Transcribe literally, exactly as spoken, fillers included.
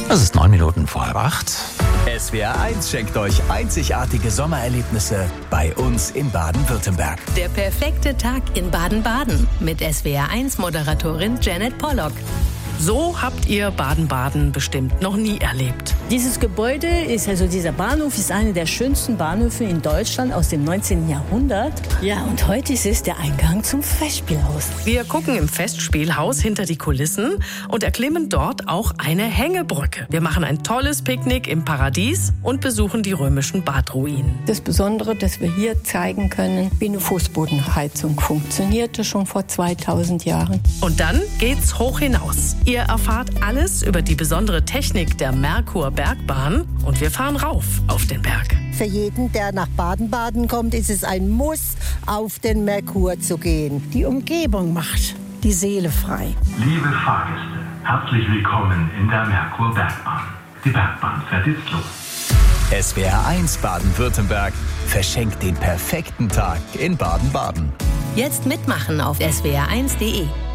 Es ist neun Minuten vor halb acht. S W R eins schenkt euch einzigartige Sommererlebnisse bei uns in Baden-Württemberg. Der perfekte Tag in Baden-Baden mit S W R eins Moderatorin Janet Pollock. So habt ihr Baden-Baden bestimmt noch nie erlebt. Dieses Gebäude ist, also dieser Bahnhof ist einer der schönsten Bahnhöfe in Deutschland aus dem neunzehnten Jahrhundert. Ja, und heute ist es der Eingang zum Festspielhaus. Wir gucken im Festspielhaus hinter die Kulissen und erklimmen dort auch eine Hängebrücke. Wir machen ein tolles Picknick im Paradies und besuchen die römischen Badruinen. Das Besondere, dass wir hier zeigen können, wie eine Fußbodenheizung funktionierte schon vor zweitausend Jahren. Und dann geht's hoch hinaus. Ihr erfahrt alles über die besondere Technik der Merkur-Bergbahn und wir fahren rauf auf den Berg. Für jeden, der nach Baden-Baden kommt, ist es ein Muss, auf den Merkur zu gehen. Die Umgebung macht die Seele frei. Liebe Fahrgäste, herzlich willkommen in der Merkur-Bergbahn. Die Bergbahn fährt jetzt los. S W R eins Baden-Württemberg verschenkt den perfekten Tag in Baden-Baden. Jetzt mitmachen auf S W R eins punkt de.